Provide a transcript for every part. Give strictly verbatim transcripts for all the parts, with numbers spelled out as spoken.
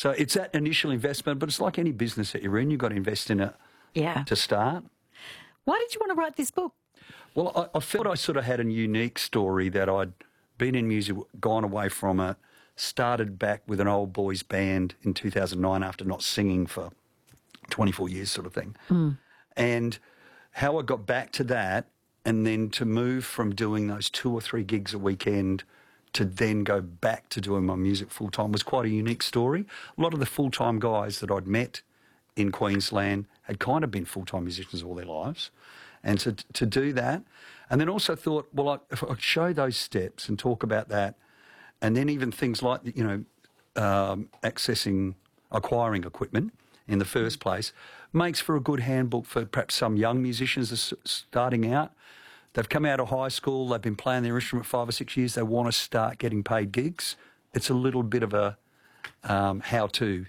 So it's that initial investment, but it's like any business that you're in, you've got to invest in it Yeah. to start. Why did you want to write this book? Well, I, I felt I sort of had a unique story that I'd been in music, gone away from it, started back with an old boys band in two thousand nine after not singing for twenty-four years sort of thing. Mm. And how I got back to that and then to move from doing those two or three gigs a weekend to then go back to doing my music full-time was quite a unique story. A lot of the full-time guys that I'd met in Queensland had kind of been full-time musicians all their lives. And to, to do that, and then also thought, well, I, if I could show those steps and talk about that, and then even things like, you know, um, accessing, acquiring equipment in the first place, makes for a good handbook for perhaps some young musicians that are starting out. They've come out of high school, they've been playing their instrument five or six years, they want to start getting paid gigs. It's a little bit of a um, how-to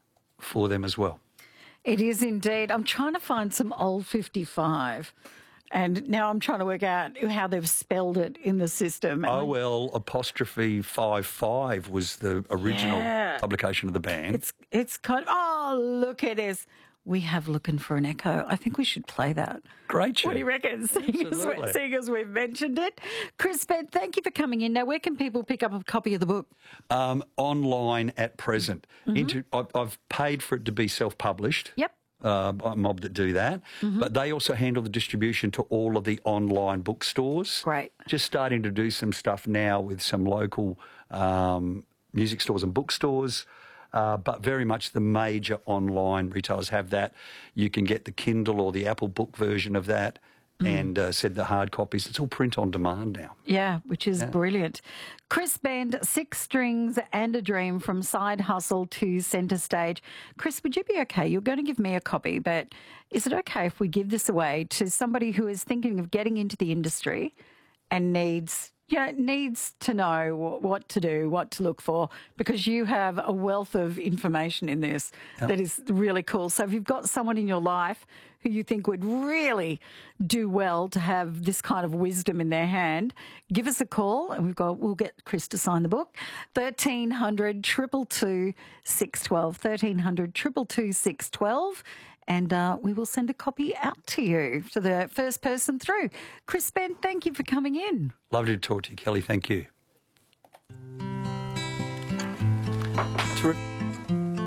for them as well. It is indeed. I'm trying to find some old fifty-five, and now I'm trying to work out how they've spelled it in the system. O L apostrophe five five was the original Yeah. publication of the band. It's it's kind of, oh, look at this. We have Looking for an Echo. I think we should play that. Great tune. What do you reckon? Seeing as, Absolutely. seeing as we've mentioned it. Chris Bent, thank you for coming in. Now, where can people pick up a copy of the book? Um, online at present. Mm-hmm. Into, I've, I've paid for it to be self-published. Yep. Uh, by a mob that do that. Mm-hmm. But they also handle the distribution to all of the online bookstores. Great. Just starting to do some stuff now with some local um, music stores and bookstores. Uh, but very much the major online retailers have that. You can get the Kindle or the Apple book version of that mm. and uh, said the hard copies. It's all print on demand now. Yeah, which is Yeah. brilliant. Chris Bent, Six Strings and a Dream, from Side Hustle to Centre Stage. Chris, would you be okay? You're going to give me a copy, but is it okay if we give this away to somebody who is thinking of getting into the industry and needs... Yeah, needs to know what to do, what to look for, because you have a wealth of information in this Yep. that is really cool. So if you've got someone in your life who you think would really do well to have this kind of wisdom in their hand, give us a call and we've got we'll get Chris to sign the book. thirteen hundred, two two two, six one two, thirteen hundred, two two two, six one two. And uh, we will send a copy out to you for the first person through. Chris Bent, thank you for coming in. Lovely to talk to you, Kelly. Thank you. Terrific.